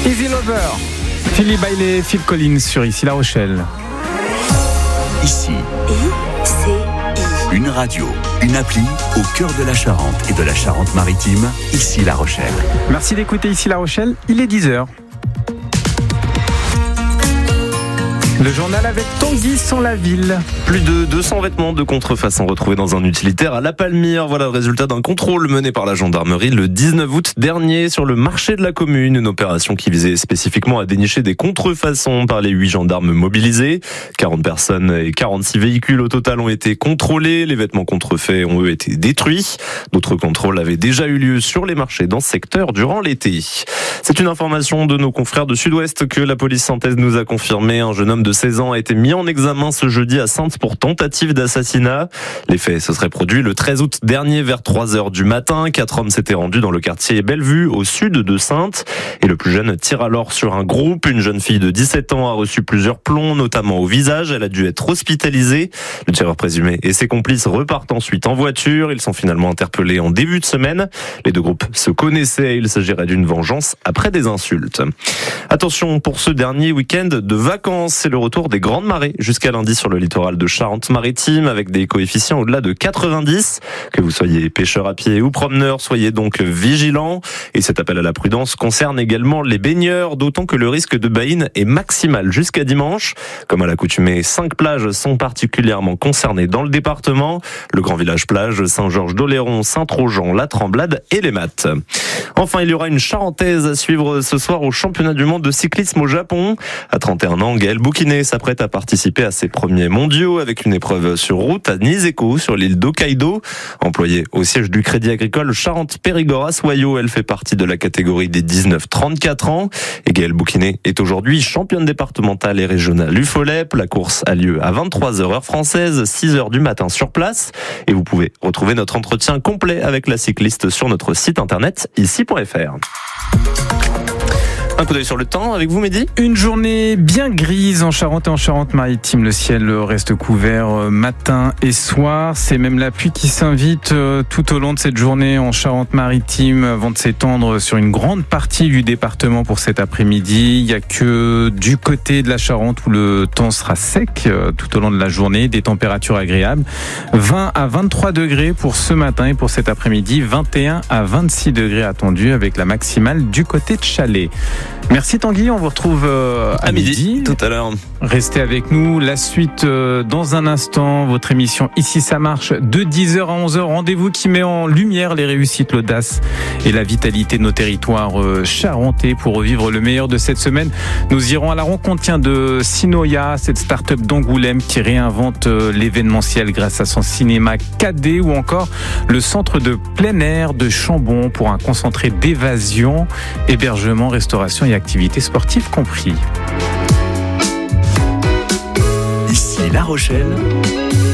Easy Lover. Philly Bailey, Phil Collins sur Ici La Rochelle. Ici, une radio, une appli au cœur de la Charente et de la Charente-Maritime. Ici La Rochelle. Merci d'écouter Ici La Rochelle, il est 10h. Le journal avec Tanguy sur la ville. Plus de 200 vêtements de contrefaçon retrouvés dans un utilitaire à La Palmyre. Voilà le résultat d'un contrôle mené par la gendarmerie le 19 août dernier sur le marché de la commune. Une opération qui visait spécifiquement à dénicher des contrefaçons par les 8 gendarmes mobilisés. 40 personnes et 46 véhicules au total ont été contrôlés. Les vêtements contrefaits ont eux été détruits. D'autres contrôles avaient déjà eu lieu sur les marchés dans ce secteur durant l'été. C'est une information de nos confrères de Sud-Ouest que la police santaise nous a confirmé. Un jeune homme de 16 ans a été mis en examen ce jeudi à Saintes pour tentative d'assassinat. Les faits se seraient produits le 13 août dernier vers 3h du matin. 4 hommes s'étaient rendus dans le quartier Bellevue, au sud de Saintes. Et le plus jeune tire alors sur un groupe. Une jeune fille de 17 ans a reçu plusieurs plombs, notamment au visage. Elle a dû être hospitalisée. Le tireur présumé et ses complices repartent ensuite en voiture. Ils sont finalement interpellés en début de semaine. Les deux groupes se connaissaient. Il s'agirait d'une vengeance après des insultes. Attention pour ce dernier week-end de vacances. C'est le retour des grandes marées jusqu'à lundi sur le littoral de Charente-Maritime avec des coefficients au-delà de 90. Que vous soyez pêcheur à pied ou promeneur, soyez donc vigilants. Et cet appel à la prudence concerne également les baigneurs, d'autant que le risque de baïne est maximal jusqu'à dimanche. Comme à l'accoutumée, 5 plages sont particulièrement concernées dans le département. Le Grand Village Plage, Saint-Georges d'Oléron, Saint-Trojan, La Tremblade et les Mattes. Enfin, il y aura une Charentaise à suivre ce soir au championnat du monde de cyclisme au Japon. À 31 ans, Gaël Bouquinet s'apprête à participer à ses premiers mondiaux avec une épreuve sur route à Niseko, sur l'île d'Hokkaido. Employée au siège du Crédit Agricole Charente-Périgord à Soyaux, elle fait partie de la catégorie des 19-34 ans. Et Gaël Bouquinet est aujourd'hui championne départementale et régionale UFOLEP. La course a lieu à 23h heure française, 6h du matin sur place. Et vous pouvez retrouver notre entretien complet avec la cycliste sur notre site internet ici.fr. Un coup d'œil sur le temps avec vous, Mehdi. Une journée bien grise en Charente et en Charente-Maritime. Le ciel reste couvert matin et soir. C'est même la pluie qui s'invite tout au long de cette journée en Charente-Maritime avant de s'étendre sur une grande partie du département pour cet après-midi. Il n'y a que du côté de la Charente où le temps sera sec tout au long de la journée. Des températures agréables. 20 à 23 degrés pour ce matin et pour cet après-midi. 21 à 26 degrés attendus avec la maximale du côté de Chalais. Merci Tanguy, on vous retrouve à midi. Tout à l'heure. Restez avec nous, la suite dans un instant, votre émission Ici ça marche de 10h à 11h. Rendez-vous qui met en lumière les réussites, l'audace et la vitalité de nos territoires charentais pour revivre le meilleur de cette semaine. Nous irons à la rencontre de Sinoia, cette start-up d'Angoulême qui réinvente l'événementiel grâce à son cinéma 4D ou encore le centre de plein air de Chambon pour un concentré d'évasion, hébergement, restauration et activités sportives compris. Ici La Rochelle.